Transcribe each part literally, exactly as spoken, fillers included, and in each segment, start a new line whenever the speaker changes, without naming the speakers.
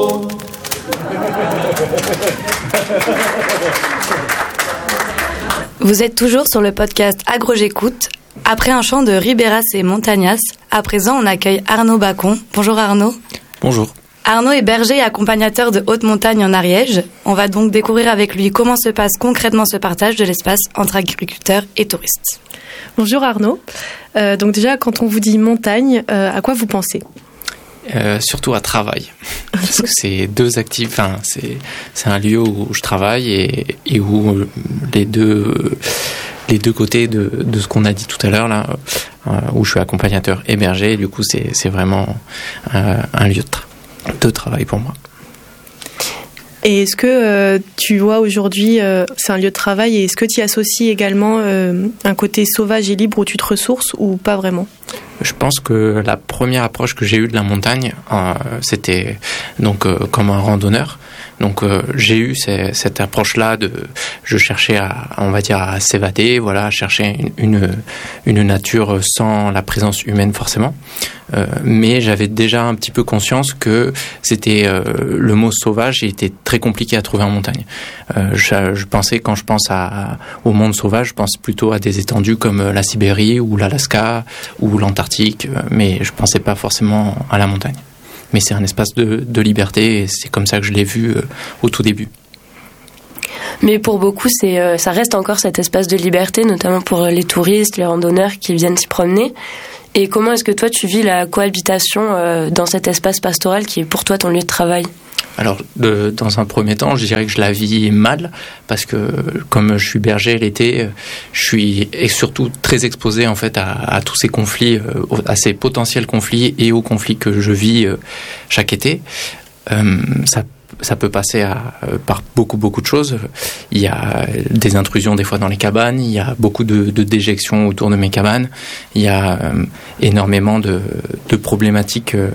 Vous êtes toujours sur le podcast Agro J'écoute. Après un chant de Ribeiras et Montañas, à présent on accueille Arnaud Bacon. Bonjour Arnaud.
Bonjour.
Arnaud est berger et accompagnateur de haute montagne en Ariège. On va donc découvrir avec lui comment se passe concrètement ce partage de l'espace entre agriculteurs et touristes.
Bonjour Arnaud. Euh, donc déjà, quand on vous dit montagne, euh, à quoi vous pensez ?
Euh, surtout à travail, parce que c'est deux actifs. Enfin, c'est c'est un lieu où je travaille et, et où les deux les deux côtés de de ce qu'on a dit tout à l'heure là, euh, où je suis accompagnateur et berger. Et du coup, c'est c'est vraiment euh, un lieu de, tra- de travail pour moi.
Et est-ce que euh, tu vois aujourd'hui, euh, c'est un lieu de travail, et est-ce que tu y associes également euh, un côté sauvage et libre où tu te ressources ou pas vraiment ?
Je pense que la première approche que j'ai eue de la montagne, euh, c'était donc euh, comme un randonneur. Donc euh, j'ai eu ces, cette approche-là de, je cherchais à, on va dire, à s'évader, voilà, à chercher une, une, une nature sans la présence humaine forcément. Euh, mais j'avais déjà un petit peu conscience que c'était euh, le mot sauvage était très compliqué à trouver en montagne. Euh, je, je pensais, quand je pense à, au monde sauvage, je pense plutôt à des étendues comme la Sibérie ou l'Alaska ou l'Antarctique, mais je pensais pas forcément à la montagne. Mais c'est un espace de, de liberté et c'est comme ça que je l'ai vu euh, au tout début.
Mais pour beaucoup, c'est, euh, ça reste encore cet espace de liberté, notamment pour les touristes, les randonneurs qui viennent s'y promener. Et comment est-ce que toi, tu vis la cohabitation euh, dans cet espace pastoral qui est pour toi ton lieu de travail ?
Alors, de, dans un premier temps, je dirais que je la vis mal parce que, comme je suis berger l'été, je suis et surtout très exposé en fait à, à tous ces conflits, à ces potentiels conflits et aux conflits que je vis chaque été. Euh, ça Ça peut passer à, par beaucoup, beaucoup de choses. Il y a des intrusions des fois dans les cabanes, il y a beaucoup de, de déjections autour de mes cabanes, il y a euh, énormément de, de problématiques euh,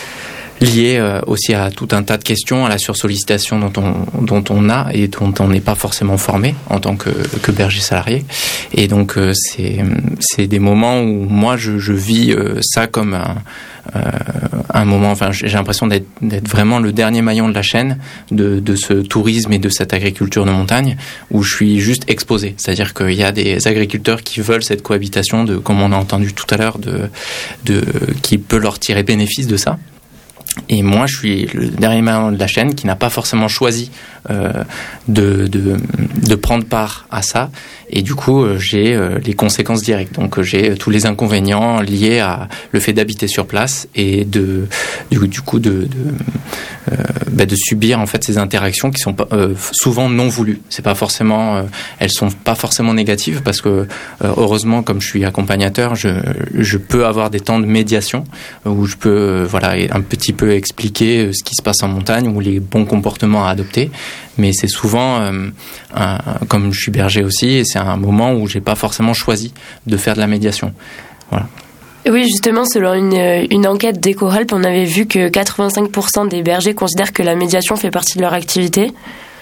liées euh, aussi à tout un tas de questions, à la sursollicitation dont on, dont on a et dont on n'est pas forcément formé en tant que, que berger salarié. Et donc, euh, c'est, c'est des moments où moi, je, je vis euh, ça comme un... Euh, un moment, enfin, j'ai l'impression d'être, d'être vraiment le dernier maillon de la chaîne de, de ce tourisme et de cette agriculture de montagne où je suis juste exposé. C'est-à-dire qu'il y a des agriculteurs qui veulent cette cohabitation, de, comme on a entendu tout à l'heure, de, de, qui peut leur tirer bénéfice de ça. Et moi, je suis le dernier maillon de la chaîne qui n'a pas forcément choisi euh, de, de, de prendre part à ça. Et du coup, euh, j'ai euh, les conséquences directes. Donc, euh, j'ai tous les inconvénients liés à le fait d'habiter sur place et de, du, du coup, de, de, euh, bah, de subir en fait ces interactions qui sont pas, euh, souvent non voulues. C'est pas forcément, euh, elles sont pas forcément négatives parce que euh, heureusement, comme je suis accompagnateur, je, je peux avoir des temps de médiation où je peux, euh, voilà, un petit peu expliquer ce qui se passe en montagne ou les bons comportements à adopter. Mais c'est souvent, euh, un, comme je suis berger aussi, et c'est un moment où j'ai pas forcément choisi de faire de la médiation. Voilà.
Oui, justement, selon une, une enquête d'EcoHelp, on avait vu que quatre-vingt-cinq pour cent des bergers considèrent que la médiation fait partie de leur activité.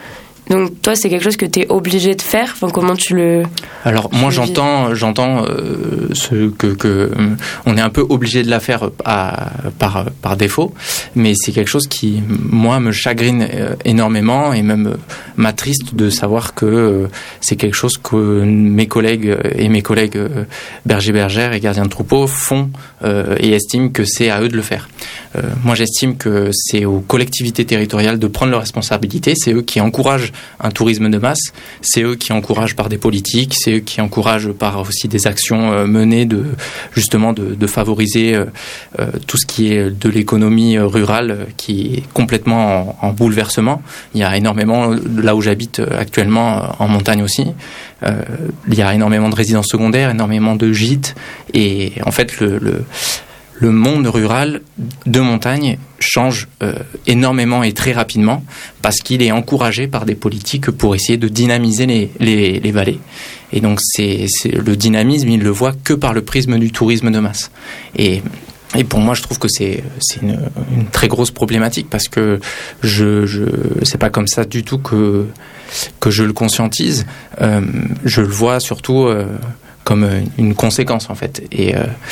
Donc toi, c'est quelque chose que tu es obligé de faire. Enfin, comment tu le...
Alors moi, j'entends, j'entends euh, ce que, que euh, on est un peu obligé de la faire à, par par défaut, mais c'est quelque chose qui moi me chagrine euh, énormément et même euh, m'attriste de savoir que euh, c'est quelque chose que mes collègues et mes collègues euh, bergers bergères et gardiens de troupeaux font euh, et estiment que c'est à eux de le faire. Euh, moi, j'estime que c'est aux collectivités territoriales de prendre leurs responsabilités. C'est eux qui encouragent un tourisme de masse. C'est eux qui encouragent par des politiques. C'est eux qui encouragent par aussi des actions euh, menées de justement de, de favoriser euh, euh, tout ce qui est de l'économie rurale euh, qui est complètement en, en bouleversement. Il y a énormément, là où j'habite actuellement, en montagne aussi, euh, il y a énormément de résidences secondaires, énormément de gîtes. Et en fait, le, le le monde rural de montagne change euh, énormément et très rapidement parce qu'il est encouragé par des politiques pour essayer de dynamiser les, les, les vallées. Et donc, c'est, c'est, le dynamisme, il le voit que par le prisme du tourisme de masse. Et, et pour moi, je trouve que c'est, c'est une, une très grosse problématique parce que je, je, c'est pas comme ça du tout que, que je le conscientise. Euh, je le vois surtout euh, comme une conséquence, en fait. Et... Euh,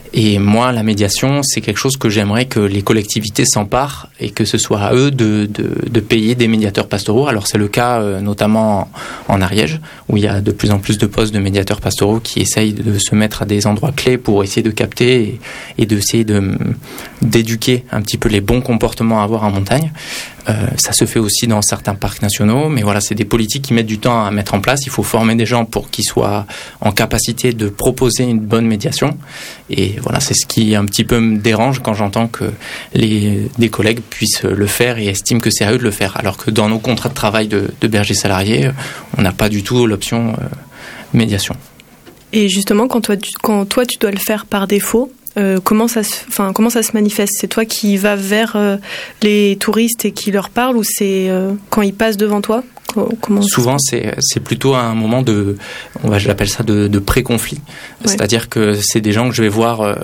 Et moi, la médiation, c'est quelque chose que j'aimerais que les collectivités s'emparent et que ce soit à eux de, de, de payer des médiateurs pastoraux. Alors c'est le cas euh, notamment en, en Ariège, où il y a de plus en plus de postes de médiateurs pastoraux qui essayent de se mettre à des endroits clés pour essayer de capter et, et d'essayer de, d'éduquer un petit peu les bons comportements à avoir en montagne. Euh, ça se fait aussi dans certains parcs nationaux, mais voilà, c'est des politiques qui mettent du temps à mettre en place. Il faut former des gens pour qu'ils soient en capacité de proposer une bonne médiation. Et voilà, c'est ce qui un petit peu me dérange quand j'entends que les, des collègues puissent le faire et estiment que c'est à eux de le faire. Alors que dans nos contrats de travail de, de bergers salariés, on n'a pas du tout l'option euh, médiation.
Et justement, quand toi, tu, quand toi tu dois le faire par défaut, Euh, comment ça se, enfin, comment ça se manifeste ? C'est toi qui vas vers euh, les touristes et qui leur parle, ou c'est euh, quand ils passent devant toi ? Comment
Souvent, c'est, c'est plutôt un moment de, on va, je l'appelle ça de, de pré-conflit. Ouais. C'est-à-dire que c'est des gens que je vais voir euh,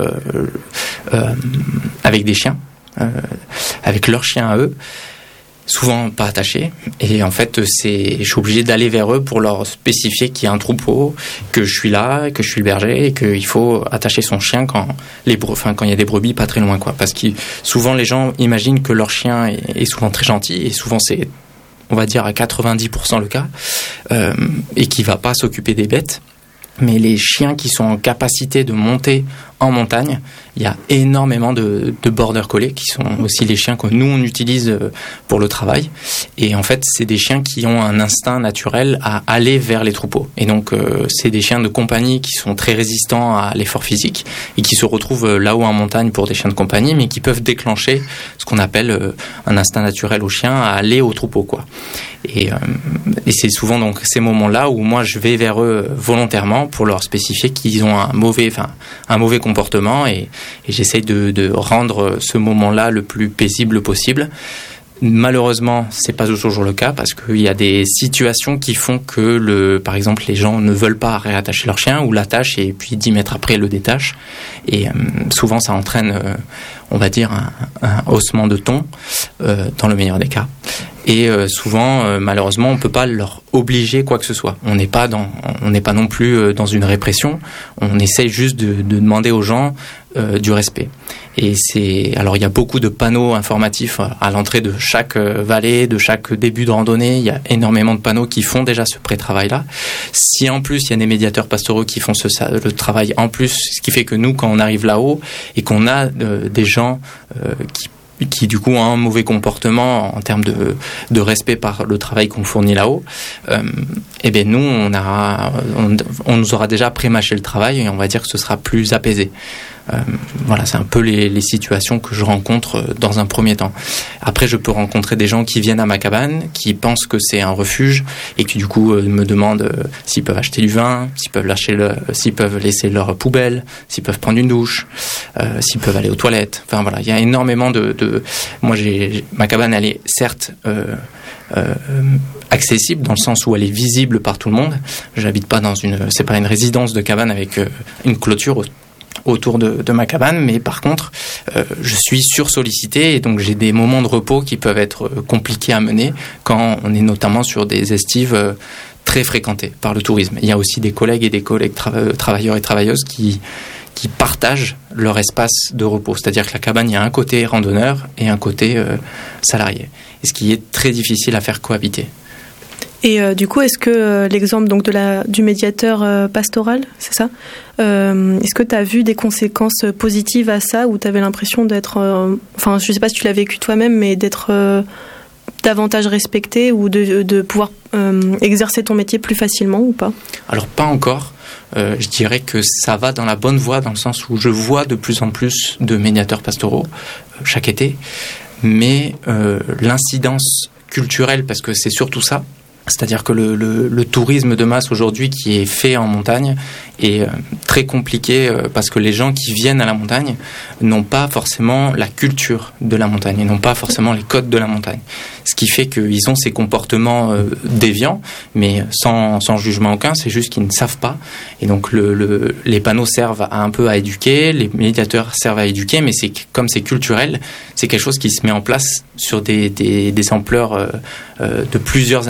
euh, avec des chiens, euh, avec leurs chiens à eux. Souvent pas attachés, et en fait c'est, je suis obligé d'aller vers eux pour leur spécifier qu'il y a un troupeau, que je suis là, que je suis le berger, et qu'il faut attacher son chien quand les, enfin quand il y a des brebis pas très loin, quoi. Parce que souvent les gens imaginent que leur chien est, est souvent très gentil, et souvent c'est, on va dire à quatre-vingt-dix pour cent le cas, euh, et qui va pas s'occuper des bêtes. Mais les chiens qui sont en capacité de monter en montagne, il y a énormément de, de border collies qui sont aussi les chiens que nous on utilise pour le travail. Et en fait, c'est des chiens qui ont un instinct naturel à aller vers les troupeaux. Et donc, euh, c'est des chiens de compagnie qui sont très résistants à l'effort physique et qui se retrouvent là-haut en montagne pour des chiens de compagnie, mais qui peuvent déclencher ce qu'on appelle euh, un instinct naturel au chien à aller au troupeau, quoi. Et, euh, et c'est souvent donc ces moments-là où moi je vais vers eux volontairement pour leur spécifier qu'ils ont un mauvais, enfin un mauvais comportement, et, et j'essaye de, de rendre ce moment-là le plus paisible possible. Malheureusement, c'est pas toujours le cas parce qu'il y a des situations qui font que, le, par exemple, les gens ne veulent pas réattacher leur chien ou l'attachent et puis dix mètres après le détachent. Et euh, souvent, ça entraîne, euh, on va dire, un, un haussement de ton euh, dans le meilleur des cas. Et euh, souvent, euh, malheureusement, on peut pas leur obliger quoi que ce soit. On n'est pas dans, on n'est pas non plus euh, dans une répression. On essaye juste de, de demander aux gens euh, du respect. Et c'est, alors il y a beaucoup de panneaux informatifs à l'entrée de chaque vallée, de chaque début de randonnée. Il y a énormément de panneaux qui font déjà ce pré-travail-là. Si en plus il y a des médiateurs pastoraux qui font ce, le travail en plus, ce qui fait que nous, quand on arrive là-haut et qu'on a euh, des gens euh, qui qui du coup ont un mauvais comportement en termes de, de respect par le travail qu'on fournit là-haut, euh, et bien nous on, a, on, on nous aura déjà pré-mâché le travail et on va dire que ce sera plus apaisé. Euh, voilà, c'est un peu les, les situations que je rencontre dans un premier temps. Après, je peux rencontrer des gens qui viennent à ma cabane, qui pensent que c'est un refuge et qui du coup euh, me demandent euh, s'ils peuvent acheter du vin, s'ils peuvent lâcher le, s'ils peuvent laisser leur poubelle, s'ils peuvent prendre une douche, euh, s'ils peuvent aller aux toilettes. Enfin voilà, il y a énormément de, de... moi j'ai ma cabane, elle est certes euh, euh, accessible dans le sens où elle est visible par tout le monde. J'habite pas dans une, c'est pas une résidence de cabane avec euh, une clôture autour de, de ma cabane, mais par contre, euh, je suis sursollicité et donc j'ai des moments de repos qui peuvent être compliqués à mener quand on est notamment sur des estives euh, très fréquentées par le tourisme. Il y a aussi des collègues et des collègues tra- travailleurs et travailleuses qui, qui partagent leur espace de repos. C'est-à-dire que la cabane, il y a un côté randonneur et un côté euh, salarié. Et ce qui est très difficile à faire cohabiter.
Et euh, du coup, est-ce que euh, l'exemple donc de la du médiateur euh, pastoral, c'est ça, euh, est-ce que tu as vu des conséquences positives à ça, ou tu avais l'impression d'être, euh, enfin, je sais pas si tu l'as vécu toi-même, mais d'être euh, davantage respecté ou de, de pouvoir euh, exercer ton métier plus facilement ou pas ?
Alors pas encore. Euh, je dirais que ça va dans la bonne voie, dans le sens où je vois de plus en plus de médiateurs pastoraux euh, chaque été, mais euh, l'incidence culturelle, parce que c'est surtout ça. C'est-à-dire que le, le, le tourisme de masse aujourd'hui qui est fait en montagne est euh, très compliqué euh, parce que les gens qui viennent à la montagne n'ont pas forcément la culture de la montagne et n'ont pas forcément les codes de la montagne. Ce qui fait qu'ils ont ces comportements euh, déviants, mais sans, sans jugement aucun, c'est juste qu'ils ne savent pas. Et donc le, le, les panneaux servent à, un peu à éduquer, les médiateurs servent à éduquer, mais c'est, comme c'est culturel, c'est quelque chose qui se met en place sur des, des, des ampleurs euh, euh, de plusieurs années. Donc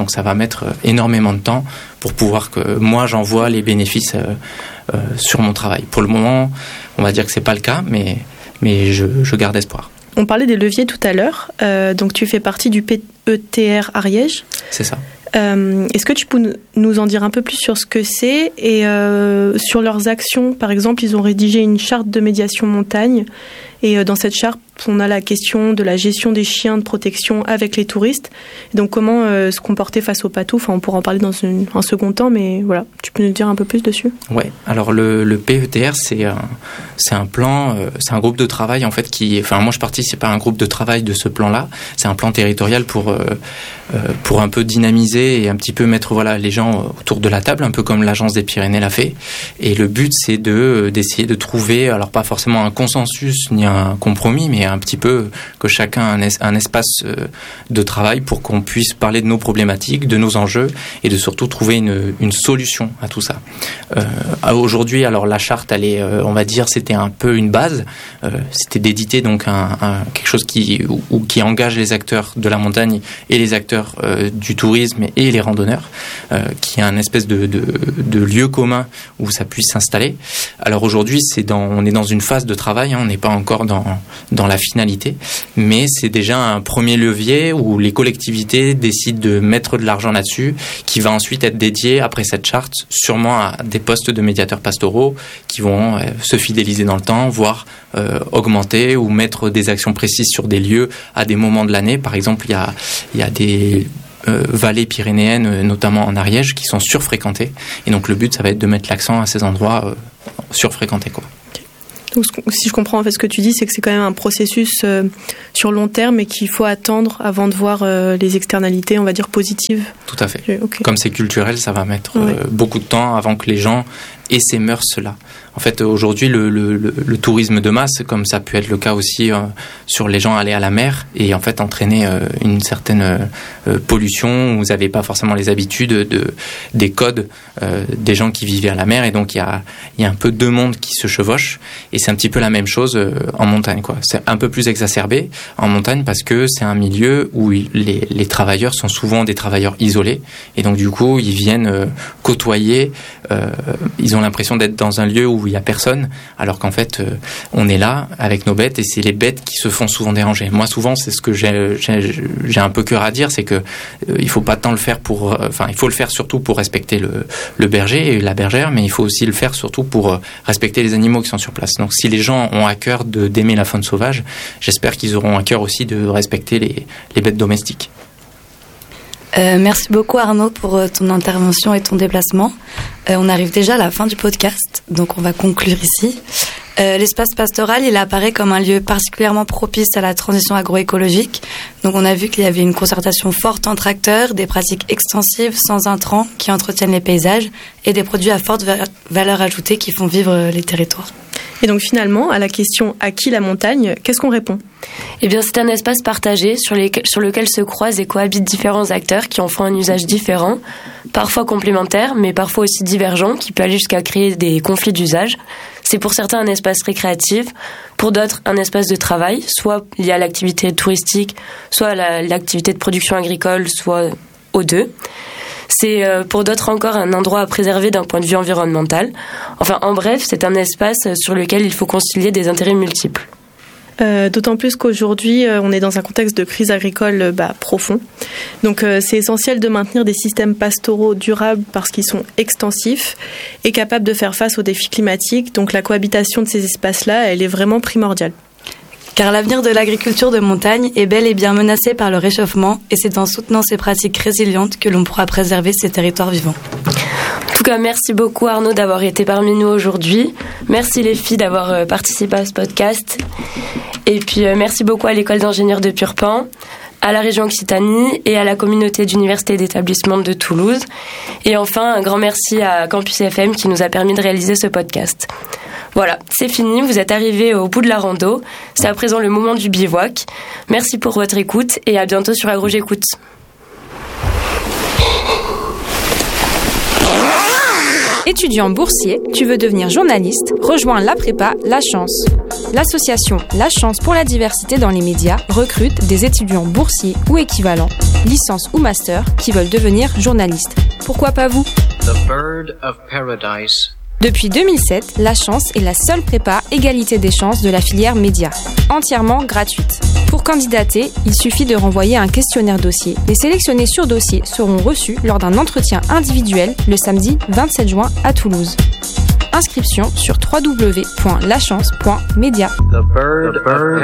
donc ça va mettre énormément de temps pour pouvoir que moi j'en vois les bénéfices euh, euh, sur mon travail. Pour le moment, on va dire que c'est pas le cas, mais, mais je, je garde espoir.
On parlait des leviers tout à l'heure, euh, donc tu fais partie du P E T R Ariège.
C'est ça.
Euh, est-ce que tu peux nous en dire un peu plus sur ce que c'est et euh, sur leurs actions? Par exemple, ils ont rédigé une charte de médiation montagne et euh, dans cette charte, on a la question de la gestion des chiens de protection avec les touristes. Et donc, comment euh, se comporter face aux patous? Enfin, on pourra en parler dans une, un second temps, mais voilà, tu peux nous dire un peu plus dessus?
Ouais. Alors le, le P E T R, c'est un, c'est un plan, euh, c'est un groupe de travail en fait qui, enfin moi je participe à un groupe de travail de ce plan-là. C'est un plan territorial pour euh, euh, pour un peu dynamiser et un petit peu mettre voilà les gens autour de la table, un peu comme l'Agence des Pyrénées l'a fait. Et le but c'est de d'essayer de trouver, alors pas forcément un consensus ni un compromis, mais un petit peu que chacun a un, es- un espace de travail pour qu'on puisse parler de nos problématiques, de nos enjeux et de surtout trouver une, une solution à tout ça. Euh, aujourd'hui, alors la charte, elle est, euh, on va dire, c'était un peu une base. Euh, c'était d'éditer donc un, un, quelque chose qui, ou, ou qui engage les acteurs de la montagne et les acteurs euh, du tourisme et les randonneurs, euh, qui est un espèce de, de, de lieu commun où ça puisse s'installer. Alors aujourd'hui, c'est dans, on est dans une phase de travail, hein, on n'est pas encore dans, dans la finalité, mais c'est déjà un premier levier où les collectivités décident de mettre de l'argent là-dessus, qui va ensuite être dédié, après cette charte, sûrement à des postes de médiateurs pastoraux qui vont euh, se fidéliser dans le temps, voire euh, augmenter ou mettre des actions précises sur des lieux à des moments de l'année. Par exemple, il y a, il y a des euh, vallées pyrénéennes, notamment en Ariège, qui sont surfréquentées. Et donc le but, ça va être de mettre l'accent à ces endroits euh, surfréquentés, quoi.
Donc, si je comprends en fait ce que tu dis, c'est que c'est quand même un processus euh, sur long terme et qu'il faut attendre avant de voir euh, les externalités, on va dire, positives.
Tout à fait.
Okay.
Comme c'est culturel, ça va mettre
ouais.
euh, beaucoup de temps avant que les gens aient ces mœurs-là. En fait, aujourd'hui, le, le, le, le tourisme de masse, comme ça peut être le cas aussi euh, sur les gens aller à la mer et en fait entraîner euh, une certaine euh, pollution. Vous n'avez pas forcément les habitudes de, des codes euh, des gens qui vivaient à la mer et donc il y a, y a un peu deux mondes qui se chevauchent et c'est un petit peu la même chose euh, en montagne, quoi. C'est un peu plus exacerbé en montagne parce que c'est un milieu où les, les travailleurs sont souvent des travailleurs isolés et donc du coup ils viennent euh, côtoyer, euh, ils ont l'impression d'être dans un lieu où il n'y a personne, alors qu'en fait, euh, on est là avec nos bêtes et c'est les bêtes qui se font souvent déranger. Moi, souvent, c'est ce que j'ai, j'ai, j'ai un peu cœur à dire, c'est que euh, il faut pas tant le faire pour, enfin, euh, il faut le faire surtout pour respecter le, le berger et la bergère, mais il faut aussi le faire surtout pour euh, respecter les animaux qui sont sur place. Donc, si les gens ont à cœur de, d'aimer la faune sauvage, j'espère qu'ils auront à cœur aussi de respecter les, les bêtes domestiques.
Euh, merci beaucoup Arnaud pour euh, ton intervention et ton déplacement. Euh, on arrive déjà à la fin du podcast, donc on va conclure ici. Euh, l'espace pastoral, il apparaît comme un lieu particulièrement propice à la transition agroécologique. Donc on a vu qu'il y avait une concertation forte entre acteurs, des pratiques extensives sans intrants qui entretiennent les paysages et des produits à forte va- valeur ajoutée qui font vivre les territoires.
Et donc finalement, à la question « À qui la montagne ?», qu'est-ce qu'on répond ?
Eh bien, c'est un espace partagé sur, les, sur lequel se croisent et cohabitent différents acteurs qui en font un usage différent, parfois complémentaire, mais parfois aussi divergent, qui peut aller jusqu'à créer des conflits d'usage. C'est pour certains un espace récréatif, pour d'autres un espace de travail, soit lié à l'activité touristique, soit à la, l'activité de production agricole, soit aux deux. C'est pour d'autres encore un endroit à préserver d'un point de vue environnemental. Enfin, en bref, c'est un espace sur lequel il faut concilier des intérêts multiples.
Euh, d'autant plus qu'aujourd'hui, euh, on est dans un contexte de crise agricole euh, bah, profond. Donc, euh, c'est essentiel de maintenir des systèmes pastoraux durables parce qu'ils sont extensifs et capables de faire face aux défis climatiques. Donc, la cohabitation de ces espaces-là, elle est vraiment primordiale.
Car l'avenir de l'agriculture de montagne est bel et bien menacé par le réchauffement et c'est en soutenant ces pratiques résilientes que l'on pourra préserver ces territoires vivants.
En tout cas, merci beaucoup Arnaud d'avoir été parmi nous aujourd'hui. Merci les filles d'avoir participé à ce podcast. Et puis merci beaucoup à l'école d'ingénieurs de Purpan, à la région Occitanie et à la communauté d'universités et d'établissements de Toulouse. Et enfin, un grand merci à Campus F M qui nous a permis de réaliser ce podcast. Voilà, c'est fini, vous êtes arrivés au bout de la rando. C'est à présent le moment du bivouac. Merci pour votre écoute et à bientôt sur Agro J'écoute.
Étudiant boursier, tu veux devenir journaliste? Rejoins la prépa La Chance. L'association La Chance pour la diversité dans les médias recrute des étudiants boursiers ou équivalents licence ou master, qui veulent devenir journalistes. Pourquoi pas vous ?
The Bird of Paradise.
Depuis deux mille sept, La Chance est la seule prépa égalité des chances de la filière média, entièrement gratuite. Pour candidater, il suffit de renvoyer un questionnaire dossier. Les sélectionnés sur dossier seront reçus lors d'un entretien individuel le samedi vingt-sept juin à Toulouse. Inscription sur w w w point lachance point media.
The Bird of